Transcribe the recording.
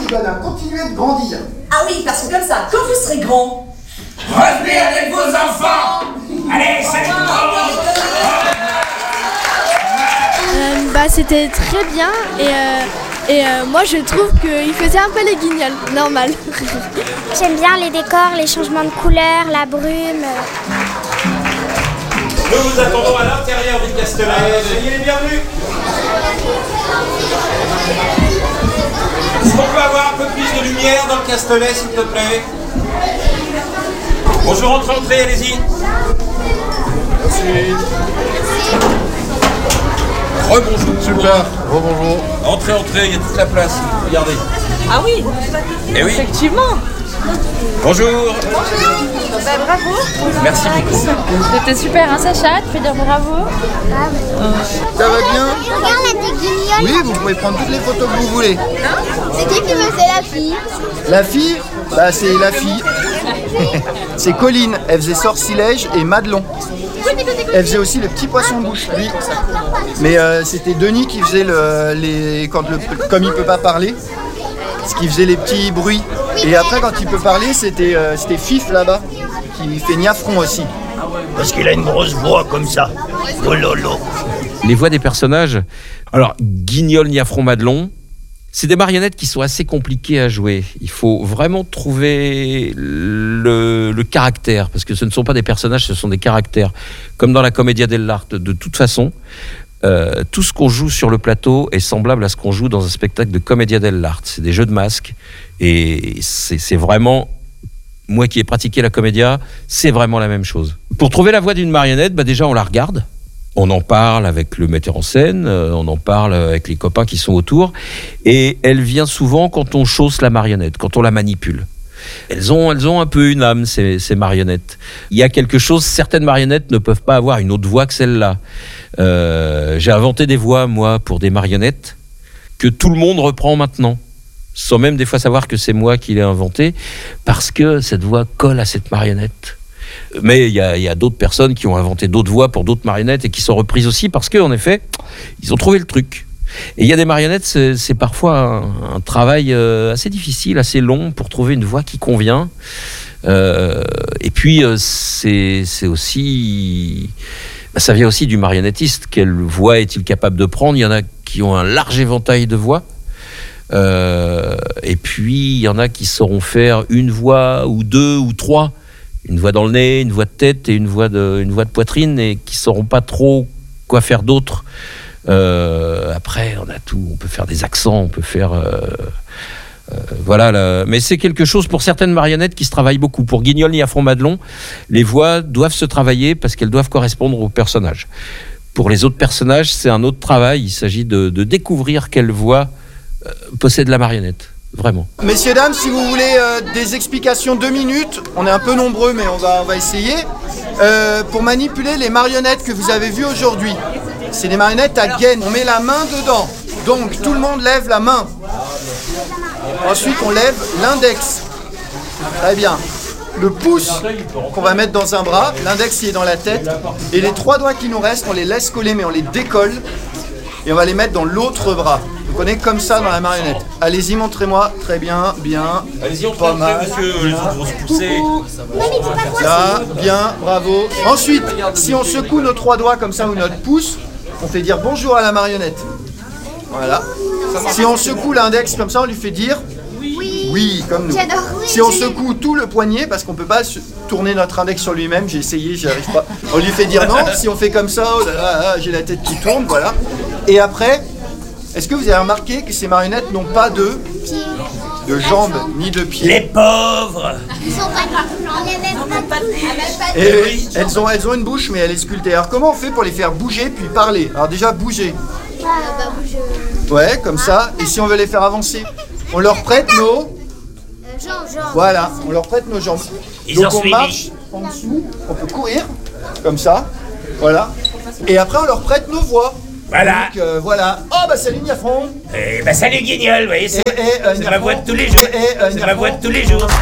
vous donne à continuer de grandir. Ah oui, parce que comme ça, quand vous serez grand... Revenez avec vos enfants. Allez, salut tout le monde. C'était très bien et moi je trouve qu'il faisait un peu les guignols, normal. J'aime bien les décors, les changements de couleurs, la brume. Nous vous attendons à l'intérieur du Castelet. Soyez les bienvenus. Est-ce qu'on peut avoir un peu plus de lumière dans le Castelet, s'il te plaît? Bonjour, entrez, allez-y. Merci. Rebonjour. Super, rebonjour. Entrez, il y a toute la place. Regardez. Ah oui, Eh oui. effectivement. Bonjour. Bravo. Merci beaucoup. C'était super, hein, Sacha? Tu peux dire bravo? Ça va bien? Regarde la des guignols. Oui, vous pouvez prendre toutes les photos que vous voulez. C'est qui faisait la fille? La fille? Bah c'est la fille. C'est Colline, elle faisait Sortilège et Madelon. Elle faisait aussi le petit poisson bouche, lui. Mais c'était Denis qui faisait comme il peut pas parler, ce qui faisait les petits bruits. Et après quand il peut parler, c'était Fif là-bas, qui fait Niafron aussi. Parce qu'il a une grosse voix comme ça. Oh lolo. Les voix des personnages, alors Guignol, Niafron, Madelon, c'est des marionnettes qui sont assez compliquées à jouer. Il faut vraiment trouver le caractère, parce que ce ne sont pas des personnages, ce sont des caractères. Comme dans la Commedia dell'arte, de toute façon, tout ce qu'on joue sur le plateau est semblable à ce qu'on joue dans un spectacle de Commedia dell'arte. C'est des jeux de masques, et c'est vraiment... Moi qui ai pratiqué la Commedia, c'est vraiment la même chose. Pour trouver la voix d'une marionnette, déjà on la regarde. On en parle avec le metteur en scène, on en parle avec les copains qui sont autour, et elle vient souvent quand on chausse la marionnette, quand on la manipule. Elles ont un peu une âme, ces marionnettes. Il y a quelque chose, certaines marionnettes ne peuvent pas avoir une autre voix que celle-là. J'ai inventé des voix, moi, pour des marionnettes, que tout le monde reprend maintenant, sans même des fois savoir que c'est moi qui l'ai inventé, parce que cette voix colle à cette marionnette. Mais il y a d'autres personnes qui ont inventé d'autres voix pour d'autres marionnettes et qui sont reprises aussi parce qu'en effet, ils ont trouvé le truc. Et il y a des marionnettes, c'est parfois un travail assez difficile, assez long pour trouver une voix qui convient. Et puis, c'est aussi... ça vient aussi du marionnettiste. Quelle voix est-il capable de prendre? Il y en a qui ont un large éventail de voix. Et puis, il y en a qui sauront faire une voix ou deux ou trois. Une voix dans le nez, une voix de tête et une voix de poitrine, et qui ne sauront pas trop quoi faire d'autre. Après, on a tout. On peut faire des accents, on peut faire... voilà. Mais c'est quelque chose pour certaines marionnettes qui se travaillent beaucoup. Pour Guignol, Niafron, Madelon, les voix doivent se travailler parce qu'elles doivent correspondre aux personnages. Pour les autres personnages, c'est un autre travail. Il s'agit de découvrir quelle voix possède la marionnette. Vraiment. Messieurs, dames, si vous voulez des explications 2 minutes, on est un peu nombreux mais on va essayer, pour manipuler les marionnettes que vous avez vues aujourd'hui. C'est des marionnettes à gaine, on met la main dedans, donc tout le monde lève la main. Ensuite on lève l'index, très bien. Le pouce qu'on va mettre dans un bras, l'index il est dans la tête, et les 3 doigts qui nous restent, on les laisse coller mais on les décolle, et on va les mettre dans l'autre bras. Vous connaissez comme ça dans la marionnette. Allez-y, montrez-moi. Très bien, bien. Allez-y, on peut monsieur, les autres vont se pousser. Là, bien, bravo. Ensuite, si on secoue nos 3 doigts comme ça ou notre pouce, on fait dire bonjour à la marionnette. Voilà. Si on secoue l'index comme ça, on lui fait dire oui, comme nous. Si on secoue tout le poignet, parce qu'on ne peut pas tourner notre index sur lui-même, j'ai essayé, j'y arrive pas. On lui fait dire non. Si on fait comme ça, oh là là, j'ai la tête qui tourne, voilà. Et après, est-ce que vous avez remarqué que ces marionnettes n'ont pas de jambes ni de pieds? Les pauvres. Et oui, elles ont une bouche, mais elle est sculptée. Alors comment on fait pour les faire bouger puis parler? Alors déjà bouger. Ouais, comme ça. Et si on veut les faire avancer, on leur prête nos Jambes. Voilà, on leur prête nos jambes. Donc on marche en dessous, on peut courir comme ça. Voilà. Et après on leur prête nos voix. Voilà. Donc voilà. Oh bah salut Niafron. Salut Guignol, vous voyez, c'est ma voix de tous les jours. C'est ma voix de tous les jours.